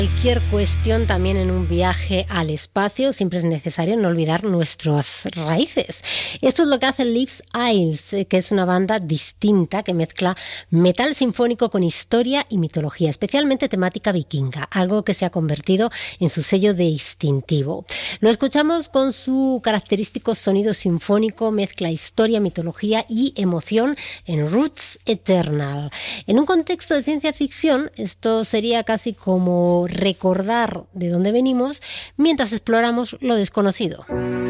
Cualquier cuestión, también en un viaje al espacio, siempre es necesario no olvidar nuestras raíces. Esto es lo que hace Leaves Eyes, que es una banda distinta que mezcla metal sinfónico con historia y mitología, especialmente temática vikinga, algo que se ha convertido en su sello distintivo. Lo escuchamos con su característico sonido sinfónico, mezcla historia, mitología y emoción en Roots Eternal. En un contexto de ciencia ficción, esto sería casi como recordar de dónde venimos mientras exploramos lo desconocido.